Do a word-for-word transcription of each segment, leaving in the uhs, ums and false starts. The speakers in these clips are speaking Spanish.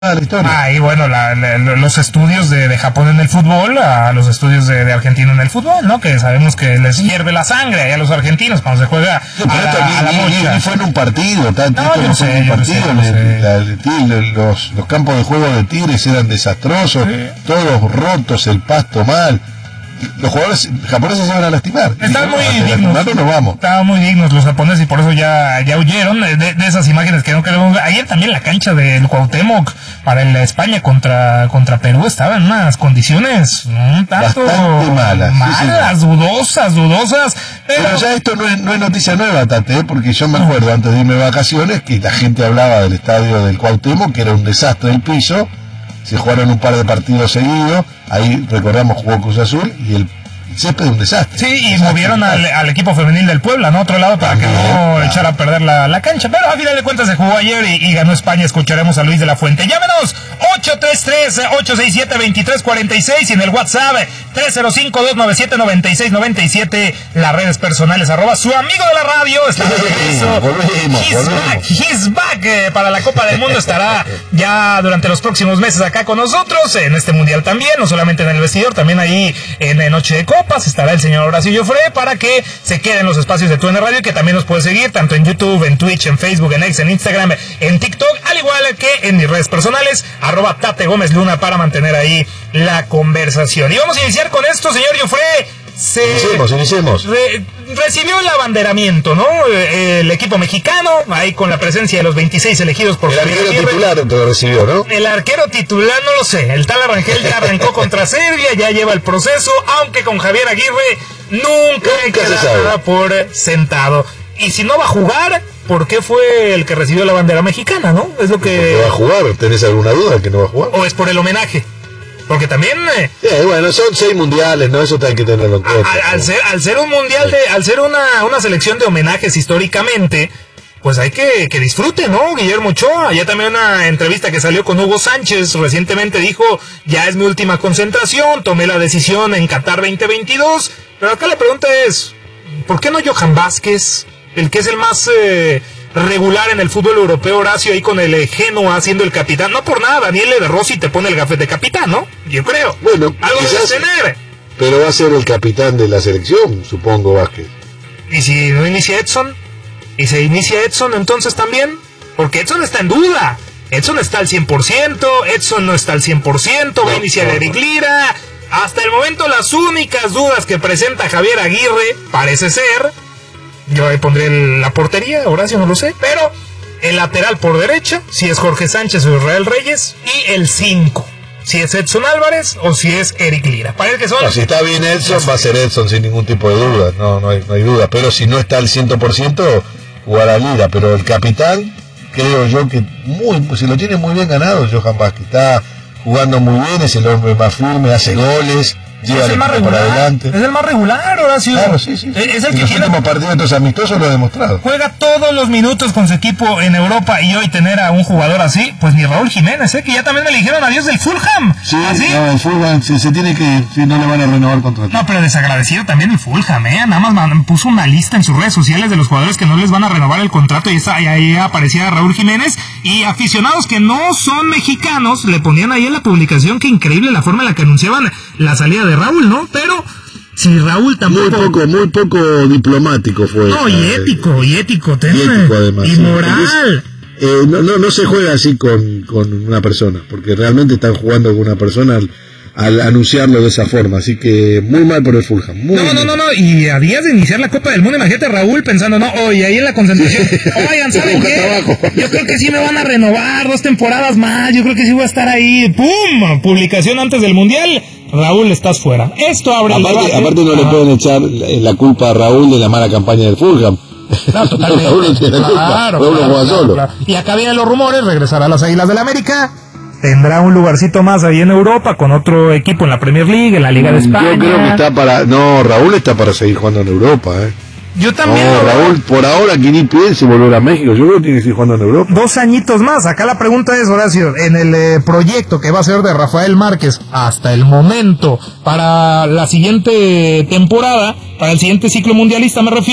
la historia. Ah, y bueno, la, la, los estudios de, de Japón en el fútbol a los estudios de, de Argentina en el fútbol, ¿no? Que sabemos que les hierve la sangre ahí a los argentinos cuando se juega Sí, a la, a la ni, ni, mocha. ni fue en un partido, tanto No, esto yo no sé, fue en un yo partido. sé, yo sé. La- la- la- los, los campos de juego de Tigres eran desastrosos, Sí. todos rotos, el pasto mal. Los jugadores japoneses se van a lastimar. Estaban muy Hasta dignos. lastimarnos nos vamos. Estaban muy dignos los japoneses y por eso ya, ya huyeron de, de esas imágenes que no queremos ver. Ayer también la cancha del Cuauhtémoc para el España contra, contra Perú estaba en unas condiciones un tanto Bastante malas, sí, malas, sí. dudosas, dudosas. Pero, Pero ya esto no es, no es noticia nueva, Tate, ¿eh? Porque yo me acuerdo antes de irme de vacaciones que la gente hablaba del estadio del Cuauhtémoc, que era un desastre el piso. Se jugaron un par de partidos seguidos, ahí recordamos jugó Cruz Azul y el césped es un desastre. sí, y Desastre, movieron al, al equipo femenil del Puebla, ¿no? Otro lado para que También, no claro. echara a perder la, la cancha. Pero a final de cuentas se jugó ayer y, y ganó España. Escucharemos a Luis de la Fuente. Llámenos ocho tres tres, ocho seis siete, dos tres cuatro seis y en el WhatsApp tres cero cinco, dos nueve siete, nueve seis nueve siete. Las redes personales arroba su amigo de la radio. Está de regreso. Volvemos, He's volvemos. back, he's back eh, para la Copa del Mundo. Estará ya durante los próximos meses acá con nosotros en este mundial también, no solamente en el vestidor, también ahí en, en Noche de Copas estará el señor Horacio Joffre para que se queden los espacios de Tu N Radio, que también nos puede seguir tanto en YouTube, en Twitch, en Facebook, en X, en Instagram, en TikTok, al igual que en mis redes personales, arroba Tate Gómez Luna, para mantener ahí la conversación. Y vamos a iniciar con esto, señor Joffre. Se Iniciemos, iniciemos. re- recibió el abanderamiento, ¿no? Eh, El equipo mexicano, ahí con la presencia de los veintiséis elegidos por El Javier arquero Aguirre. titular lo recibió, ¿no? El arquero titular, no lo sé. El tal Arrangel ya arrancó contra Serbia, ya lleva el proceso, aunque con Javier Aguirre nunca hay que Nunca se dar sabe. nada por sentado. Y si no va a jugar, ¿por qué fue el que recibió la bandera mexicana, no? Es lo ¿No que... va a jugar? ¿Tenés alguna duda que no va a jugar? ¿O es por el homenaje? Porque también... eh, Eh, bueno, son seis mundiales, ¿no? Eso hay que tenerlo en cuenta. al, al ser, al ser un mundial de, al ser una, una selección de homenajes históricamente, pues hay que, que disfrute, ¿no? Guillermo Ochoa, ya también una entrevista que salió con Hugo Sánchez recientemente dijo, ya es mi última concentración, tomé la decisión en Qatar veinte veintidós, pero acá la pregunta es, ¿por qué no Johan Vázquez, el que es el más eh, regular en el fútbol europeo, Horacio, ahí con el eh, Genoa siendo el capitán? No por nada, Daniel de Rossi te pone el gafete de capitán, ¿no? Yo creo. Bueno, algo quizás- debes tener. Pero va a ser el capitán de la selección, supongo, Vázquez. ¿Y si no inicia Edson? ¿Y se inicia Edson entonces también? Porque Edson está en duda. Edson está al cien por ciento, Edson no está al cien por ciento, va a No, iniciar no, Eric no. Lira. Hasta el momento las únicas dudas que presenta Javier Aguirre, parece ser, yo ahí pondré el- la portería, Horacio no lo sé, pero el lateral por derecha, si es Jorge Sánchez o Israel Reyes, y el cinco, si es Edson Álvarez o si es Eric Lira. Parece que son... No, si está bien Edson, va a ser Edson sin ningún tipo de duda, no, no hay, no hay duda. Pero si no está al cien por ciento, jugará Lira. Pero el capitán, creo yo que muy, se lo tiene muy bien ganado Johan Vázquez. Está jugando muy bien, es el hombre más firme, hace goles, lleva Es el el más equipo para regular, adelante. es el más regular, Horacio. Claro, sí, sí. sí. Es es el en que los tiene... últimos partidos de estos amistosos lo ha demostrado. Juega todos los minutos con su equipo en Europa y hoy tener a un jugador así, pues ni Raúl Jiménez, ¿eh? Que ya también me le dijeron adiós del Fulham. ¿Así? el Fulham se, se tiene que, si no le van a renovar contrato. No, pero desagradecido también el Fulham, ¿eh? Nada más man- puso una lista en sus redes sociales de los jugadores que no les van a renovar el contrato y esa, y ahí aparecía Raúl Jiménez. Y aficionados que no son mexicanos le ponían ahí en la publicación que increíble la forma en la que anunciaban la salida de Raúl, ¿no? Pero si Raúl tampoco... Muy poco, muy poco diplomático fue. No, y eh, ético, y ético, ten- y ético además, y sí. moral. Eh, no, no, no se juega así con, con una persona, porque realmente están jugando con una persona al, al anunciarlo de esa forma, así que muy mal por el Fulham. Muy No, no, mal. no, no, y a días de iniciar la Copa del Mundo, imagínate Raúl pensando, no, oye, ahí en la concentración, oigan, ¿saben Busca qué? trabajo. Yo creo que sí me van a renovar dos temporadas más, yo creo que sí voy a estar ahí, ¡pum! Publicación antes del Mundial, Raúl, estás fuera. Esto abre el Aparte, debate. aparte no le Ajá. pueden echar la la culpa a Raúl de la mala campaña del Fulham. No, totalmente. Raúl no tiene la culpa, Claro, Raúl no claro, juega claro, solo. claro. Y acá vienen los rumores, regresará a las Águilas del América, tendrá un lugarcito más ahí en Europa con otro equipo en la Premier League, en la Liga de España. Yo creo que está para... No, Raúl está para seguir jugando en Europa, ¿eh? Yo también. No, lo veo. Raúl, por ahora que ni piense volver a México, yo creo que tiene que seguir jugando en Europa. Dos añitos más. Acá la pregunta es, Horacio, en el eh, proyecto que va a ser de Rafael Márquez hasta el momento, para la siguiente temporada, para el siguiente ciclo mundialista me refiero,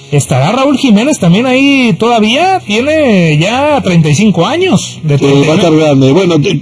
¿Estará Raúl Jiménez también ahí todavía? Tiene ya treinta y cinco años. De sí, va a estar grande. Bueno, te,